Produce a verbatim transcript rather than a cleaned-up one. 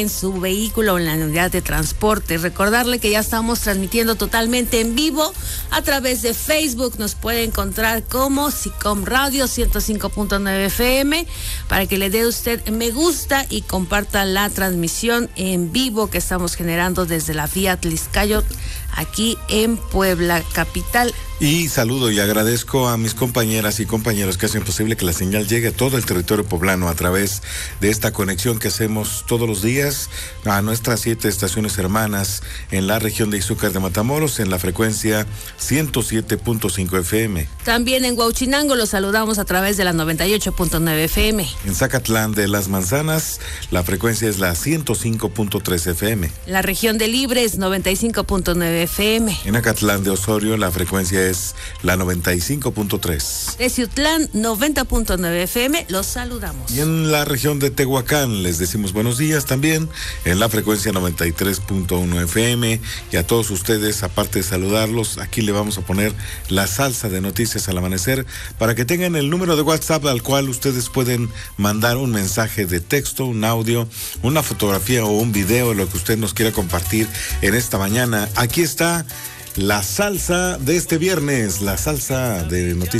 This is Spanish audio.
en su vehículo o en la unidad de transporte. Recordarle que ya estamos transmitiendo totalmente en vivo a través de Facebook. Nos puede encontrar como SICOM Radio ciento cinco punto nueve F M para que le dé usted me gusta y comparta la transmisión en vivo que estamos generando desde la vía Tliscayot aquí en Puebla capital. Y saludo y agradezco a mis compañeras y compañeros que hacen posible que la señal llegue a todo el territorio poblano a través de esta conexión que hacemos todos los días a nuestras siete estaciones hermanas en la región de Izúcar de Matamoros en la frecuencia ciento siete punto cinco F M. También en Huauchinango los saludamos a través de la noventa y ocho punto nueve F M. En Zacatlán de las Manzanas la frecuencia es la ciento cinco punto tres F M. La región de Libres noventa y cinco punto nueve F M. En Acatlán de Osorio la frecuencia es la noventa y cinco punto tres. De Ciutlán noventa punto nueve F M, los saludamos. Y en la región de Tehuacán les decimos buenos días también en la frecuencia noventa y tres punto uno F M. Y a todos ustedes, aparte de saludarlos, aquí le vamos a poner la salsa de noticias al amanecer para que tengan el número de WhatsApp al cual ustedes pueden mandar un mensaje de texto, un audio, una fotografía o un video, lo que usted nos quiera compartir en esta mañana. Aquí está la salsa de este viernes, la salsa de noticias.